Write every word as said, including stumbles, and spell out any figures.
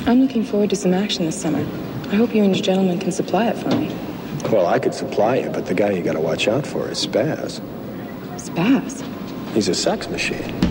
I'm looking forward to some action this summer. I hope you and your gentleman can supply it for me. Well, I could supply you, but the guy you gotta watch out for is Spaz. Spaz? He's a sex machine.